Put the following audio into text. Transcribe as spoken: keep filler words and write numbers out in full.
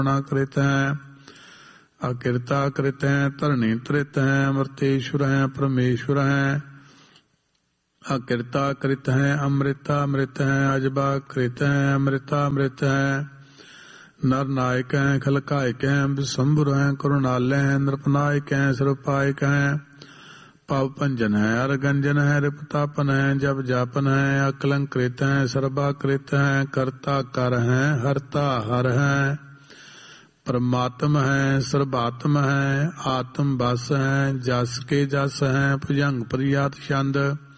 कृत है। अकिरता कृत है धरणी त्रित है। अमृतेश्वर है परमेश्वर है। अकिरता कृत है अमृता अमृत है। अजबा कृत है अमृता अमृत है। नर नायक है खलकायक है। विशंभुर है करुणालय है। नृपनायक है सिरपायक है। पाव भंजन है अरगंजन है। रिपतापन है जप जापन है। अकलंकृत है सर्वाकृत है। करता कर है हरता हर है। परमात्म है सर्वात्म है। आत्म बस है जस के जस है। भुजंग प्रियात छंद